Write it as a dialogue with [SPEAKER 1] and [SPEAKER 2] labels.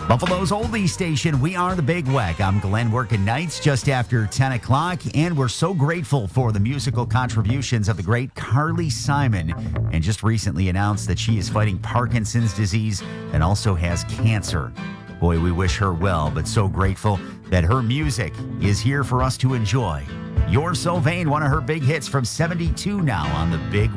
[SPEAKER 1] Buffalo's oldie station, we are the Big Weck. I'm Glenn, working nights just after 10 o'clock, and we're so grateful for the musical contributions of the great Carly Simon, and just recently announced that she is fighting Parkinson's disease and also has cancer. Boy, we wish her well, but so grateful that her music is here for us to enjoy. You're So Vain, one of her big hits from 72 now on the Big